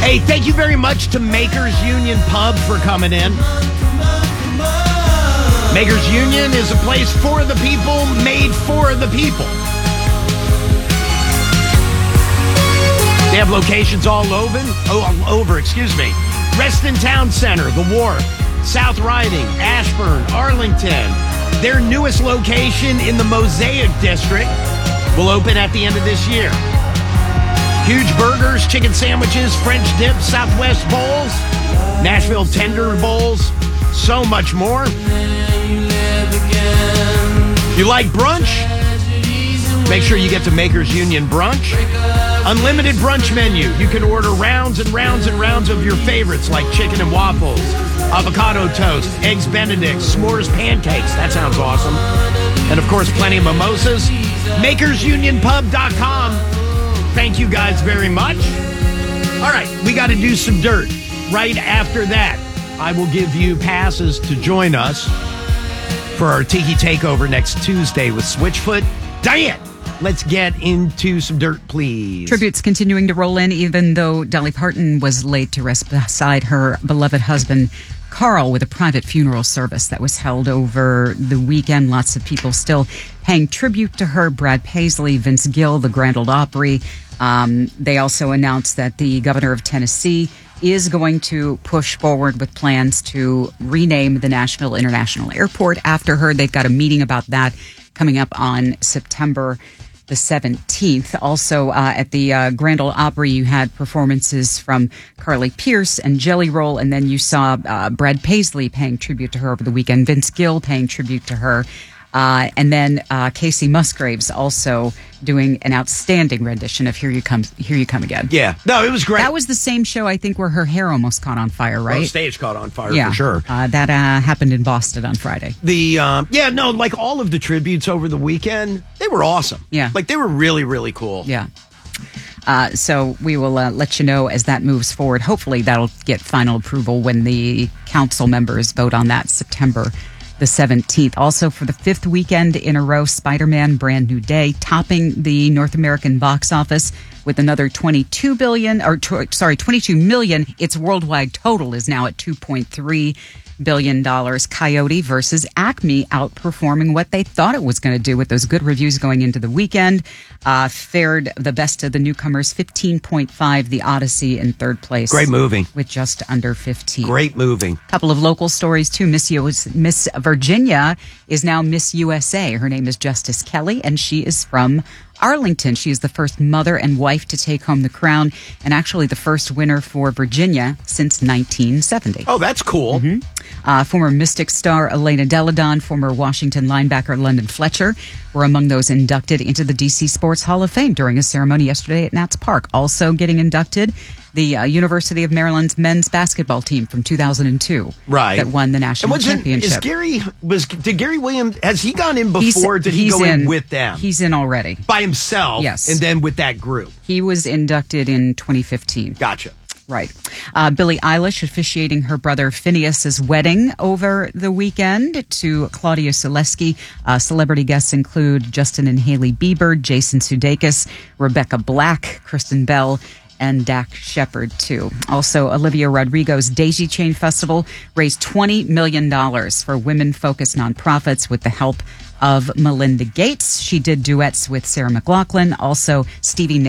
Hey, thank you very much to Makers Union Pub for coming in. Makers Union is a place for the people, made for the people. They have locations all over. Reston Town Center, The Wharf, South Riding, Ashburn, Arlington. Their newest location in the Mosaic District will open at the end of this year. Huge burgers, chicken sandwiches, French dip, Southwest bowls, Nashville tender bowls, so much more. You like brunch? Make sure you get to Makers Union Brunch. Unlimited brunch menu. You can order rounds and rounds and rounds of your favorites like chicken and waffles, avocado toast, eggs Benedict, s'mores pancakes. That sounds awesome. And of course, plenty of mimosas. MakersUnionPub.com. Thank you guys very much. All right, we got to do some dirt. Right after that, I will give you passes to join us for our Tiki Takeover next Tuesday with Switchfoot. Diane, let's get into some dirt, please. Tributes continuing to roll in, even though Dolly Parton was laid to rest beside her beloved husband, Carl, with a private funeral service that was held over the weekend. Lots of people still paying tribute to her. Brad Paisley, Vince Gill, the Grand Ole Opry. They also announced that the governor of Tennessee is going to push forward with plans to rename the Nashville International Airport after her. They've got a meeting about that coming up on September the 17th. Also, at the Grand Ole Opry, you had performances from Carly Pearce and Jelly Roll, and then you saw Brad Paisley paying tribute to her over the weekend, Vince Gill paying tribute to her, and then Casey Musgraves also doing an outstanding rendition of Here You Come Again. Yeah. No, it was great. That was the same show, I think, where her hair almost caught on fire, right? Well, the stage caught on fire, for sure. That happened in Boston on Friday. Like all of the tributes over the weekend, they were awesome. Yeah. Like, they were really, really cool. Yeah. So we will let you know as that moves forward. Hopefully that'll get final approval when the council members vote on that September the 17th. Also, for the 5th weekend in a row, Spider-Man Brand New Day topping the North American box office with another 22 million. Its worldwide total is now at $2.3 billion. Coyote versus Acme outperforming what they thought it was going to do with those good reviews going into the weekend. Fared the best of the newcomers, 15.5. The Odyssey in third place. Great movie. With just under 15. Great movie. Couple of local stories too. Miss Virginia is now Miss USA. Her name is Justice Kelly, and she is from Arlington. She is the first mother and wife to take home the crown, and actually the first winner for Virginia since 1970. Oh, that's cool. Mm-hmm. Former Mystic star Elena Deladon, former Washington linebacker London Fletcher were among those inducted into the DC Sports Hall of Fame during a ceremony yesterday at Nats Park. Also getting inducted, the University of Maryland's men's basketball team from 2002. Right. That won the national championship. Did Gary Williams, has he gone in before? Did he go in with them? He's in already. By himself? Yes. And then with that group? He was inducted in 2015. Gotcha. Right. Billie Eilish officiating her brother Phineas's wedding over the weekend to Claudia Selesky. Celebrity guests include Justin and Hailey Bieber, Jason Sudeikis, Rebecca Black, Kristen Bell, and Dak Shepard, too. Also, Olivia Rodrigo's Daisy Chain Festival raised $20 million for women-focused nonprofits with the help of Melinda Gates. She did duets with Sarah McLachlan. Also, Stevie Nicks